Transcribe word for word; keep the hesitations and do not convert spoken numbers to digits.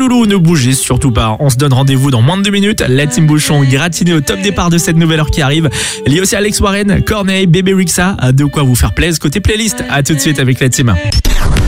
loulous, ne bougez surtout pas. On se donne rendez-vous dans moins de deux minutes. La team Bouchon gratinée au top départ de cette nouvelle heure qui arrive. Il y a aussi Alex Warren, Corneille, Bébé Rixa. De quoi vous faire plaisir côté playlist. À tout de suite avec la team.